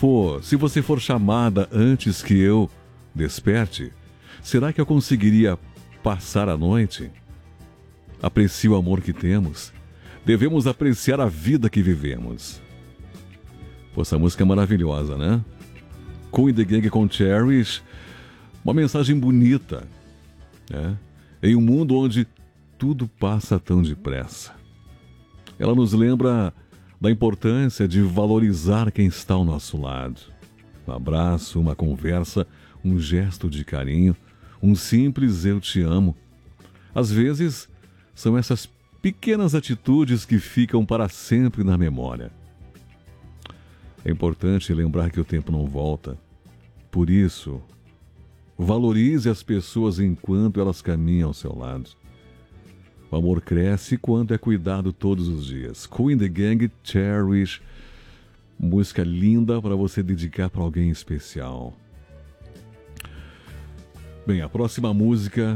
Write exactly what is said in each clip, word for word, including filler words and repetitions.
for, se você for chamada antes que eu desperte, será que eu conseguiria passar a noite? Aprecie o amor que temos. Devemos apreciar a vida que vivemos. Pô, essa música é maravilhosa, né? Kool and the Gang com Cherish, uma mensagem bonita, né? Em um mundo onde tudo passa tão depressa. Ela nos lembra da importância de valorizar quem está ao nosso lado. Um abraço, uma conversa, um gesto de carinho, um simples eu te amo. Às vezes, são essas pequenas atitudes que ficam para sempre na memória. É importante lembrar que o tempo não volta. Por isso, valorize as pessoas enquanto elas caminham ao seu lado. O amor cresce quando é cuidado todos os dias. Kool and the Gang, Cherish. Música linda para você dedicar para alguém especial. Bem, a próxima música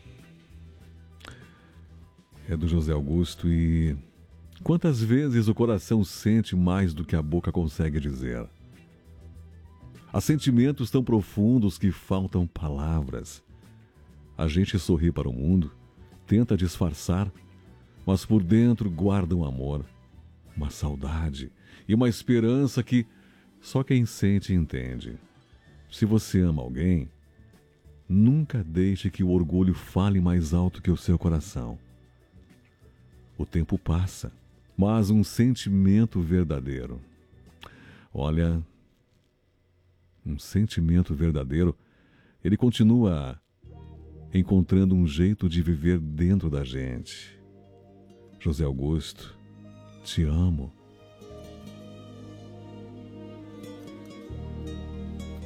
é do José Augusto e... Quantas vezes o coração sente mais do que a boca consegue dizer? Há sentimentos tão profundos que faltam palavras. A gente sorri para o mundo, tenta disfarçar, mas por dentro guarda um amor, uma saudade e uma esperança que só quem sente entende. Se você ama alguém, nunca deixe que o orgulho fale mais alto que o seu coração. O tempo passa, mas um sentimento verdadeiro. Olha, um sentimento verdadeiro, ele continua encontrando um jeito de viver dentro da gente. José Augusto, te amo.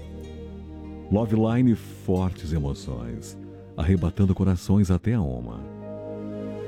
Loveline, fortes emoções, arrebatando corações até a alma.